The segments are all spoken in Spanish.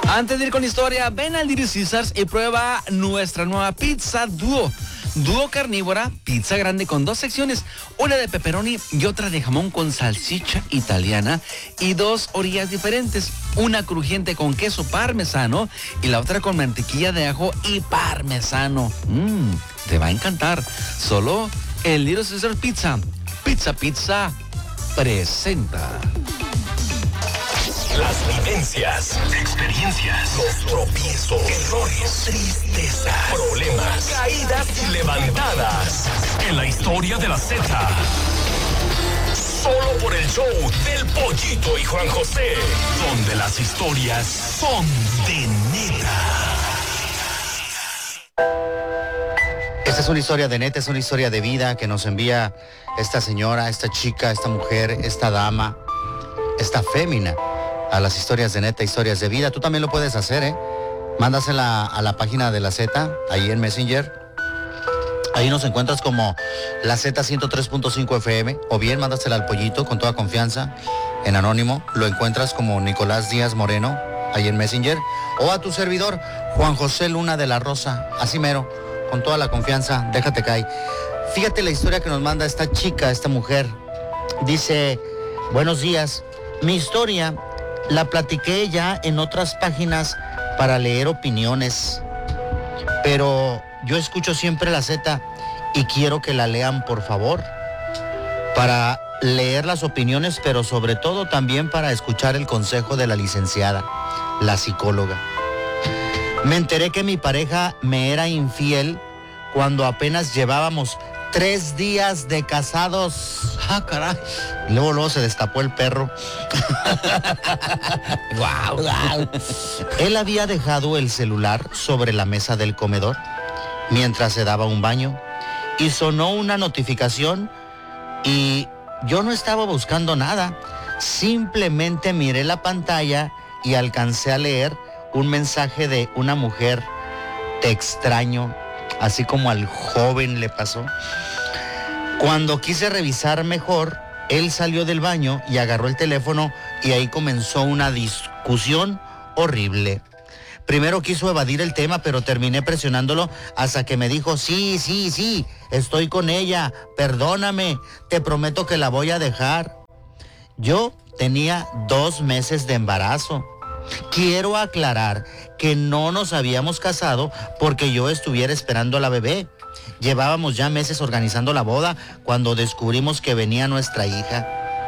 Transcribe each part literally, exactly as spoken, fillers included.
Antes de ir con la historia, ven al Little Caesars y prueba nuestra nueva pizza dúo. Dúo carnívora, pizza grande con dos secciones, una de pepperoni y otra de jamón con salchicha italiana y dos orillas diferentes, una crujiente con queso parmesano y la otra con mantequilla de ajo y parmesano. Mmm, te va a encantar. Solo el Little Caesars Pizza. Pizza Pizza presenta. Las vivencias, experiencias, los tropiezos, errores, tristezas, problemas, caídas y levantadas. En la historia de la Z. Solo por el show del Pollito y Juan José. Donde las historias son de neta. Esta es una historia de neta, es una historia de vida que nos envía esta señora, esta chica, esta mujer, esta dama, esta fémina. A las historias de neta, historias de vida. Tú también lo puedes hacer, ¿eh? Mándasela a la página de la Z, ahí en Messenger. Ahí nos encuentras como la Z ciento tres punto cinco F M. O bien, mándasela al Pollito con toda confianza, en anónimo. Lo encuentras como Nicolás Díaz Moreno, ahí en Messenger. O a tu servidor, Juan José Luna de la Rosa. Así mero, con toda la confianza, déjate caer. Fíjate la historia que nos manda esta chica, esta mujer. Dice, buenos días. Mi historia la platiqué ya en otras páginas para leer opiniones, pero yo escucho siempre la Z y quiero que la lean, por favor, para leer las opiniones, pero sobre todo también para escuchar el consejo de la licenciada, la psicóloga. Me enteré que mi pareja me era infiel cuando apenas llevábamos tres días de casados. Ah, caray. Luego, luego se destapó el perro. Wow, wow. Él había dejado el celular sobre la mesa del comedor mientras se daba un baño y sonó una notificación y yo no estaba buscando nada. Simplemente miré la pantalla y alcancé a leer un mensaje de una mujer. Te extraño, así como al joven le pasó. Cuando quise revisar mejor, él salió del baño y agarró el teléfono y ahí comenzó una discusión horrible. Primero quiso evadir el tema, pero terminé presionándolo hasta que me dijo, sí, sí, sí, estoy con ella, perdóname, te prometo que la voy a dejar. Yo tenía dos meses de embarazo. Quiero aclarar que no nos habíamos casado porque yo estuviera esperando a la bebé. Llevábamos ya meses organizando la boda cuando descubrimos que venía nuestra hija.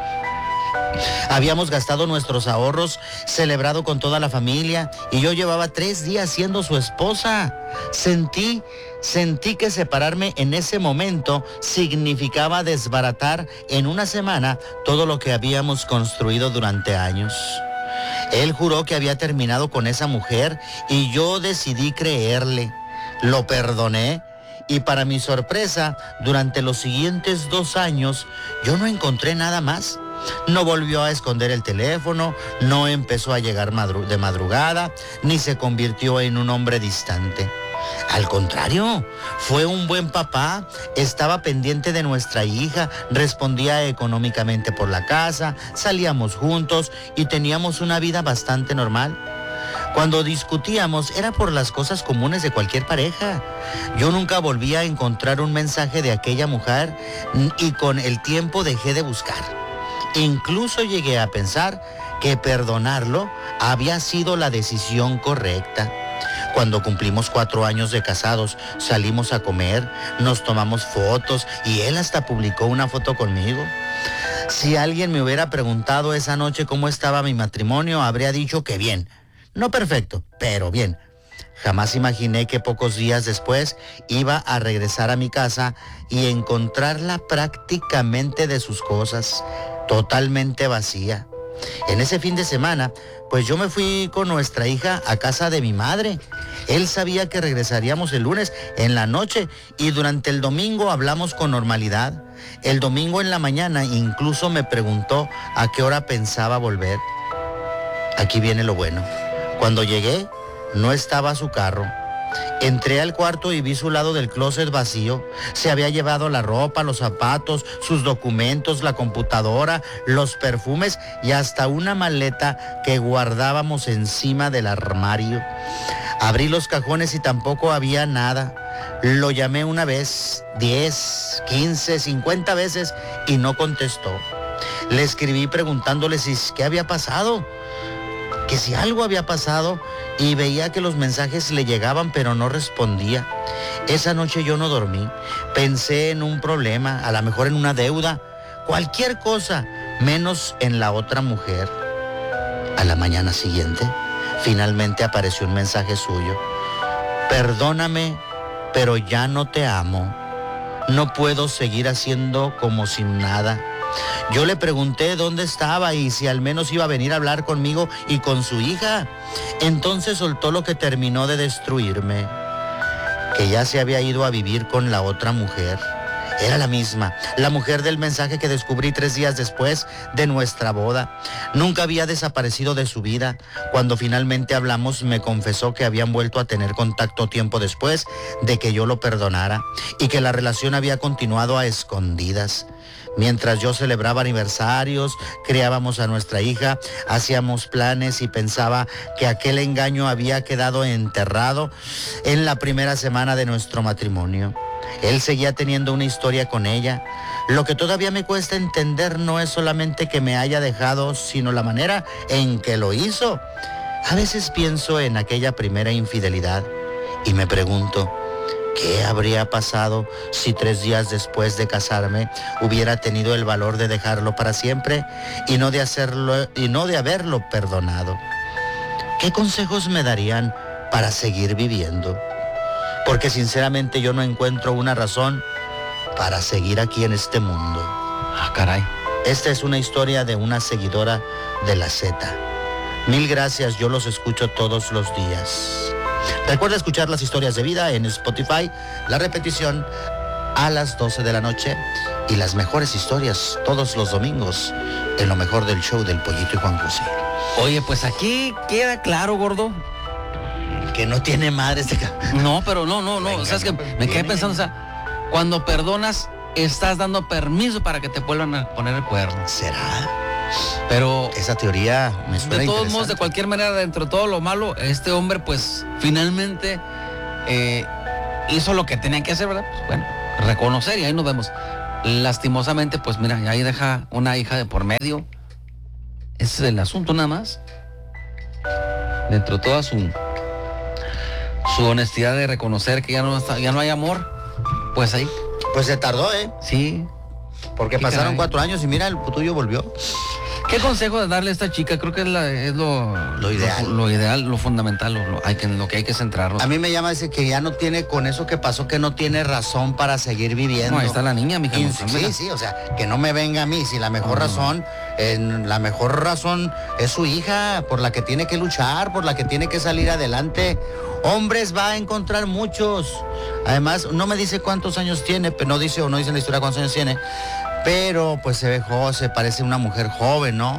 Habíamos gastado nuestros ahorros, celebrado con toda la familia y yo llevaba tres días siendo su esposa. Sentí, sentí que separarme en ese momento significaba desbaratar en una semana todo lo que habíamos construido durante años. Él juró que había terminado con esa mujer y yo decidí creerle. Lo perdoné y para mi sorpresa, durante los siguientes dos años, yo no encontré nada más. No volvió a esconder el teléfono, no empezó a llegar madru- de madrugada, ni se convirtió en un hombre distante. Al contrario, fue un buen papá, estaba pendiente de nuestra hija, respondía económicamente por la casa, salíamos juntos y teníamos una vida bastante normal. Cuando discutíamos era por las cosas comunes de cualquier pareja. Yo nunca volví a encontrar un mensaje de aquella mujer y con el tiempo dejé de buscar. Incluso llegué a pensar que perdonarlo había sido la decisión correcta. Cuando cumplimos cuatro años de casados, salimos a comer, nos tomamos fotos y él hasta publicó una foto conmigo. Si alguien me hubiera preguntado esa noche cómo estaba mi matrimonio, habría dicho que bien. No perfecto, pero bien. Jamás imaginé que pocos días después iba a regresar a mi casa y encontrarla prácticamente de sus cosas, totalmente vacía. En ese fin de semana, pues yo me fui con nuestra hija a casa de mi madre. Él sabía que regresaríamos el lunes en la noche y durante el domingo hablamos con normalidad. El domingo en la mañana incluso me preguntó a qué hora pensaba volver. Aquí viene lo bueno. Cuando llegué, no estaba su carro. Entré al cuarto y vi su lado del closet vacío. Se había llevado la ropa, los zapatos, sus documentos, la computadora, los perfumes y hasta una maleta que guardábamos encima del armario. Abrí los cajones y tampoco había nada. Lo llamé una vez, diez, quince, cincuenta veces y no contestó. Le escribí preguntándole si qué había pasado, que si algo había pasado, y veía que los mensajes le llegaban pero no respondía. Esa noche yo no dormí. Pensé en un problema, a lo mejor en una deuda, cualquier cosa, menos en la otra mujer. A la mañana siguiente, finalmente apareció un mensaje suyo. Perdóname, pero ya no te amo. No puedo seguir haciendo como sin nada. Yo le pregunté dónde estaba y si al menos iba a venir a hablar conmigo y con su hija. Entonces soltó lo que terminó de destruirme, que ya se había ido a vivir con la otra mujer. Era la misma, la mujer del mensaje que descubrí tres días después de nuestra boda. Nunca había desaparecido de su vida. Cuando finalmente hablamos, me confesó que habían vuelto a tener contacto tiempo después de que yo lo perdonara y que la relación había continuado a escondidas. Mientras yo celebraba aniversarios, criábamos a nuestra hija, hacíamos planes y pensaba que aquel engaño había quedado enterrado en la primera semana de nuestro matrimonio. Él seguía teniendo una historia con ella. Lo que todavía me cuesta entender no es solamente que me haya dejado, sino la manera en que lo hizo. A veces pienso en aquella primera infidelidad y me pregunto, ¿qué habría pasado si tres días después de casarme hubiera tenido el valor de dejarlo para siempre y no de hacerlo y no de haberlo perdonado? ¿Qué consejos me darían para seguir viviendo? Porque sinceramente yo no encuentro una razón para seguir aquí en este mundo. Ah, caray. Esta es una historia de una seguidora de la Z. Mil gracias, yo los escucho todos los días. Recuerda escuchar las historias de vida en Spotify, la repetición a las doce de la noche y las mejores historias todos los domingos en lo mejor del show del Pollito y Juan José. Oye, pues aquí queda claro, gordo, que no tiene madre este cabrón. No, pero no, no, no. Venga, o sea, es que me quedé pensando, o sea, cuando perdonas, estás dando permiso para que te vuelvan a poner el cuerno. ¿Será? Pero esa teoría me suena de todos modos, de cualquier manera, dentro de todo lo malo, este hombre, pues, finalmente eh, hizo lo que tenía que hacer, ¿verdad? Pues, bueno, reconocer y ahí nos vemos. Lastimosamente, pues, mira, ahí deja una hija de por medio. Ese es el asunto nada más. Dentro de toda su... su honestidad de reconocer que ya no está, ya no hay amor, pues ahí. Pues se tardó, ¿eh? Sí. Porque pasaron caray. cuatro años y mira, el tuyo volvió. ¿Qué consejo de darle a esta chica? Creo que es, la, es lo, lo ideal. Lo, lo ideal, lo fundamental, lo, lo, hay que, lo que hay que centrarnos. A mí me llama dice que ya no tiene, con eso que pasó, que no tiene razón para seguir viviendo. No, ahí está la niña, mija. Y, no, sí, mira. sí, o sea, que no me venga a mí, si la mejor no. razón, eh, la mejor razón es su hija, por la que tiene que luchar, por la que tiene que salir adelante. Hombres va a encontrar muchos. Además, no me dice cuántos años tiene, pero no dice o no dice en la historia cuántos años tiene. Pero pues se ve joven, se parece una mujer joven, ¿no?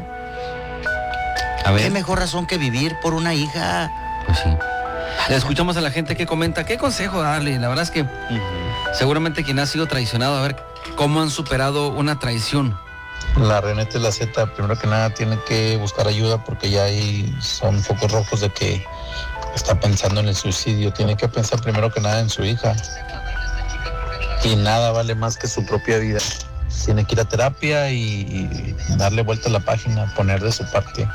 A ver. ¿Qué mejor razón que vivir por una hija? Pues sí. Le escuchamos a la gente que comenta, ¿qué consejo darle? La verdad es que uh-huh. seguramente quien ha sido traicionado, a ver cómo han superado una traición. La Renata y la Z, primero que nada, tienen que buscar ayuda porque ya ahí son focos rojos de que está pensando en el suicidio. Tiene que pensar primero que nada en su hija. Y nada vale más que su propia vida. Tiene que ir a terapia y darle vuelta a la página, poner de su parte.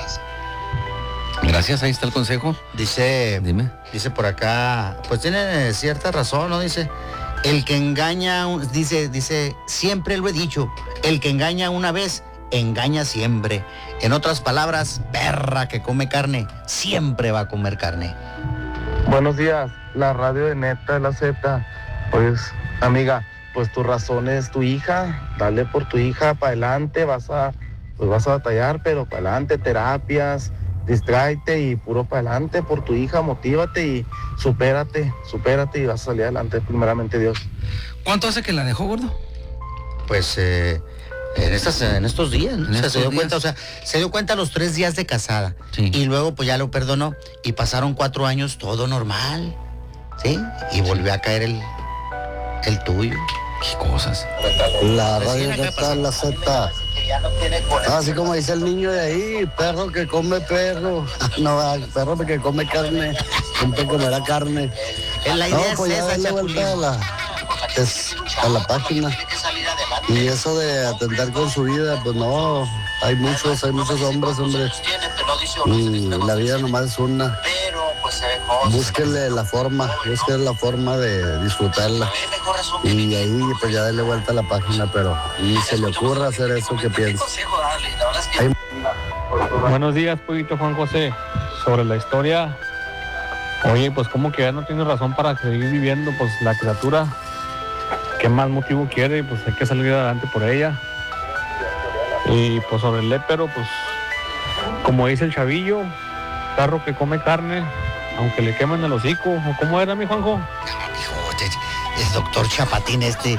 Gracias, ahí está el consejo. Dice, dime. Dice por acá, pues tiene cierta razón, ¿no? Dice, el que engaña, dice, dice, siempre lo he dicho, el que engaña una vez, engaña siempre. En otras palabras, perra que come carne, siempre va a comer carne. Buenos días, la radio de Neta de la Z. Pues, amiga, pues tu razón es tu hija, dale por tu hija para adelante, vas a, pues vas a batallar, pero para adelante, terapias, distráete y puro para adelante por tu hija, motívate y supérate, supérate y vas a salir adelante, primeramente Dios. ¿Cuánto hace que la dejó, gordo? Pues eh, en, estas, en estos días, ¿no? ¿En o sea, estos se dio días? cuenta, o sea, se dio cuenta los tres días de casada sí. y luego pues ya lo perdonó y pasaron cuatro años todo normal. ¿sí? Y volvió a caer el, el tuyo. Qué cosas. La radio está en la Z. Así como dice el niño de ahí, perro que come perro. No, perro que come carne, siempre comerá carne. La idea no, pues es ya esa, darle vuelta a la, es, a la página. Y eso de atentar con su vida, pues no, hay muchos, hay muchos hombres, hombres. Y la vida nomás es una. Búsquenle la forma, búsquenle la forma de disfrutarla. Y ahí pues ya dale vuelta a la página, pero ni se le ocurra hacer eso que piensa. Hay... Buenos días, Pollito Juan José. Sobre la historia, oye, pues como que ya no tiene razón para seguir viviendo, pues la criatura, ¿qué más motivo quiere? Pues hay que salir adelante por ella. Y pues sobre el lépero, pues como dice el chavillo, perro que come carne, aunque le quemen el hocico. ¿O cómo era, mi Juanjo? No, hijo, es, es doctor Chapatín este.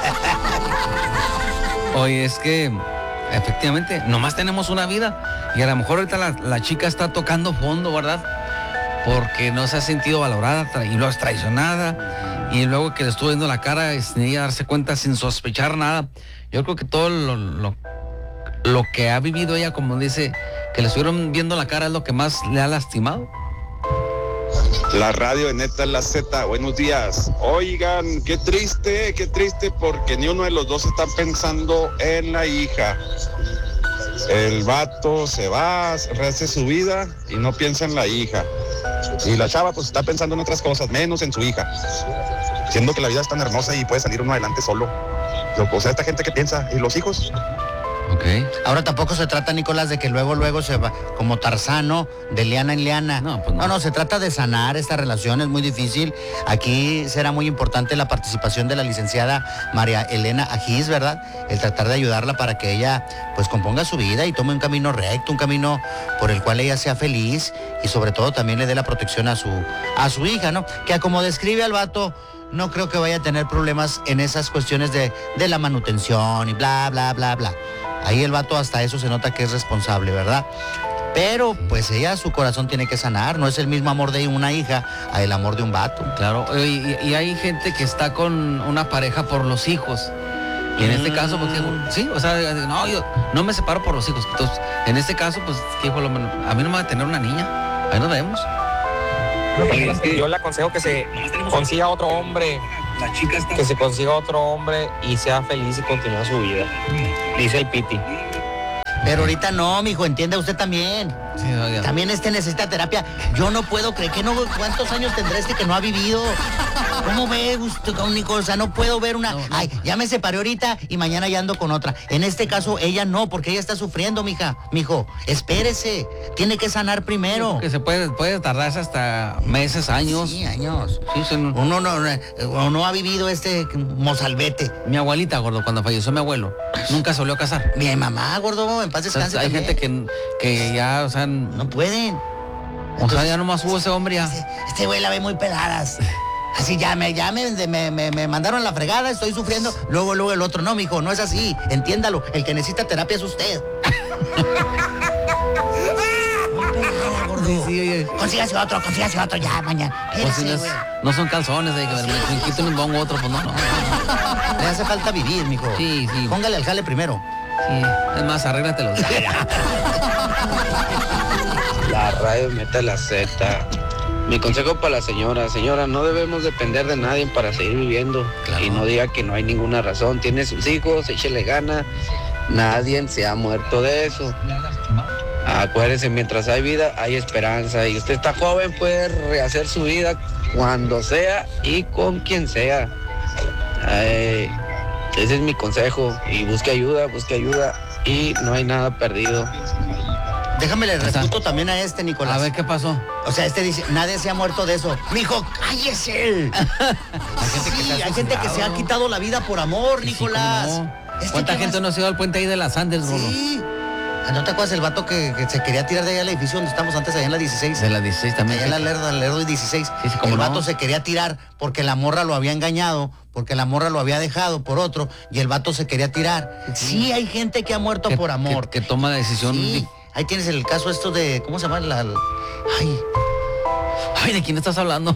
Oye, es que efectivamente, nomás tenemos una vida y a lo mejor ahorita la, la chica está tocando fondo, ¿verdad? Porque no se ha sentido valorada tra- y luego es traicionada y luego que le estuvo viendo la cara sin ella darse cuenta, sin sospechar nada. Yo creo que todo lo, lo, lo que ha vivido ella, como dice, que le estuvieron viendo la cara es lo que más le ha lastimado. La radio de Neta La Z, buenos días. Oigan, qué triste, qué triste porque ni uno de los dos está pensando en la hija. El vato se va, rehace su vida y no piensa en la hija. Y la chava pues está pensando en otras cosas, menos en su hija. Siendo que la vida es tan hermosa y puede salir uno adelante solo. O sea, esta gente que piensa, ¿y los hijos? Okay. Ahora tampoco se trata, Nicolás, de que luego, luego se va como Tarzano, de liana en liana. No, pues no. no, no, se trata de sanar esta relación, es muy difícil. Aquí será muy importante la participación de la licenciada María Elena Ajís, ¿verdad? El tratar de ayudarla para que ella, pues, componga su vida y tome un camino recto, un camino por el cual ella sea feliz y sobre todo también le dé la protección a su, a su hija, ¿no? Que como describe al vato, no creo que vaya a tener problemas en esas cuestiones de, de la manutención y bla, bla, bla, bla. Ahí el vato hasta eso se nota que es responsable, ¿verdad? Pero pues ella, su corazón tiene que sanar. No es el mismo amor de una hija a el amor de un vato. Claro, y, y hay gente que está con una pareja por los hijos. Y en mm. este caso, pues, sí, o sea, no, yo no me separo por los hijos. Entonces, en este caso, pues, ¿qué hijo? A mí no me va a tener una niña. Ahí nos vemos. Yo le aconsejo que se consiga otro hombre, que se consiga otro hombre y sea feliz y continúe su vida. Dice el Piti. Pero ahorita no, mijo, entienda usted también. Sí, también este necesita terapia. Yo no puedo creer que no, ¿cuántos años tendrá este que no ha vivido? ¿Cómo ve usted, Nico? O sea, no puedo ver una. No, no. Ay, ya me separé ahorita y mañana ya ando con otra. En este caso, ella no, porque ella está sufriendo, mija. Mijo, espérese. Tiene que sanar primero. Sí, que se puede, puede tardarse hasta meses, años. Sí, años. Sí, son... Uno no, no, no ha vivido este mozalbete. Mi abuelita, gordo, cuando falleció mi abuelo, nunca se volvió a casar. Mi mamá, gordo, en paz descanse. O sea, hay también. gente que, que ya, o sea, no pueden. O Entonces, sea, ya nomás hubo ese hombre ya. Este güey la ve muy peladas. Así ya me, ya me, me, me, me mandaron la fregada, estoy sufriendo. Luego, luego el otro, no, mijo, no es así. Entiéndalo, el que necesita terapia es usted. Sí, sí, consígase otro, consígase otro ya mañana. Pues si no, es, no son calzones, hay que ver, sí. me quito y me pongo otro, pues no, no. Le hace falta vivir, mijo. Sí, sí. Póngale al jale primero. Sí, es más, arréglatelo. La radio Meta La Z. Mi consejo para la señora, señora, no debemos depender de nadie para seguir viviendo. Claro. Y no diga que no hay ninguna razón. Tiene sus hijos, échele gana. Nadie se ha muerto de eso. Acuérdense, mientras hay vida, hay esperanza. Y usted está joven, puede rehacer su vida cuando sea y con quien sea. Ay, ese es mi consejo. Y busque ayuda, busque ayuda. Y no hay nada perdido. Déjame le refuto también a este, Nicolás. A ver, ¿qué pasó? O sea, este dice, nadie se ha muerto de eso. Mijo, cállese. Hay gente, sí, que, se ha hay gente que se ha quitado la vida por amor, sí, Nicolás. Sí, no. este ¿Cuánta gente no se dio al puente ahí de las Andes, Bruno? Sí. ¿No te acuerdas el vato que, que se quería tirar de allá al edificio donde estamos antes, allá en la dieciséis? De la dieciséis también. Allá en la Lerdo, en la Lerdo y dieciséis. Sí, sí, como el no. vato se quería tirar porque la morra lo había engañado, porque la morra lo había dejado por otro, y el vato se quería tirar. Sí, sí hay gente que ha muerto que, por amor. Que, que toma la decisión. Sí. Ahí tienes el caso esto de, ¿cómo se llama? La, ay, Ay, ¿de quién estás hablando?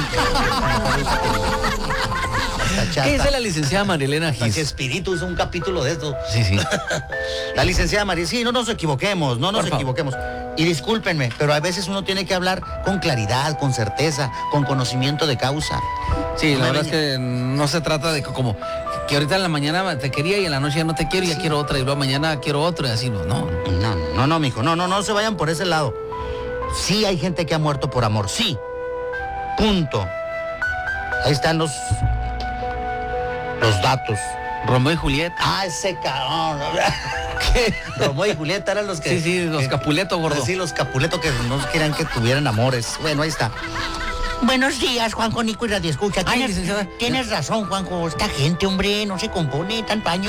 ¿Qué dice la licenciada Marilena Gis? Espíritu es un capítulo de esto. Sí, sí. La licenciada María, sí, no nos equivoquemos, no nos Por favor. equivoquemos. Y discúlpenme, pero a veces uno tiene que hablar con claridad, con certeza, con conocimiento de causa. Sí, No la me verdad es que no se trata de como que ahorita en la mañana te quería y en la noche ya no te quiero y ya quiero otra y luego mañana quiero otra y así no, no. No, no, no, mijo, no, no, no se vayan por ese lado. Sí hay gente que ha muerto por amor, sí. Punto. Ahí están los los datos. Romeo y Julieta. Ah, ese cabrón. ¿Qué? Romeo y Julieta eran los que... Sí, sí, los que- Capuleto, gordo. Sí, los Capuleto que no querían que tuvieran amores. Bueno, ahí está. Buenos días, Juanjo, Nico y Radio Escucha. Ay, Tienes, licenciada. tienes razón, Juanjo. Esta gente, hombre, no se compone tan paño.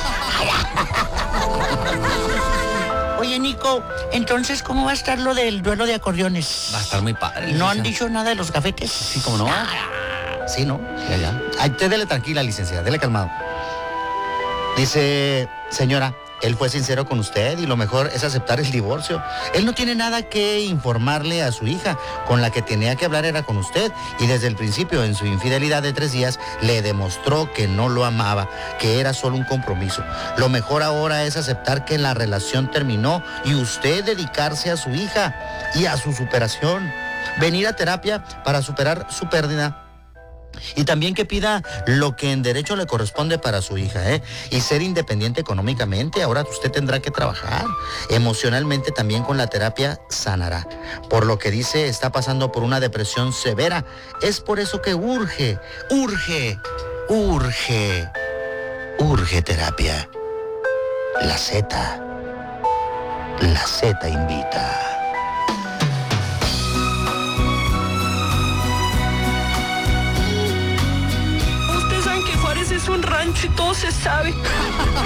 Oye, Nico, entonces, ¿cómo va a estar lo del duelo de acordeones? Va a estar muy padre. ¿No han licenciada. dicho nada de los cafetes? Sí, cómo no. Sí, ¿no? Ya, ya. Ay, usted dele tranquila, licenciada, dele calmado. Dice, señora, él fue sincero con usted y lo mejor es aceptar el divorcio. Él no tiene nada que informarle a su hija. Con la que tenía que hablar era con usted. Y desde el principio, en su infidelidad de tres días, le demostró que no lo amaba, que era solo un compromiso. Lo mejor ahora es aceptar que la relación terminó y usted dedicarse a su hija y a su superación. Venir a terapia para superar su pérdida. Y también que pida lo que en derecho le corresponde para su hija, ¿eh? Y ser independiente económicamente. Ahora usted tendrá que trabajar. Emocionalmente también con la terapia sanará. Por lo que dice, está pasando por una depresión severa. Es por eso que urge, urge, urge, urge terapia. La Z, la Z invita. Ustedes saben que Juárez es un rancho y todo se sabe.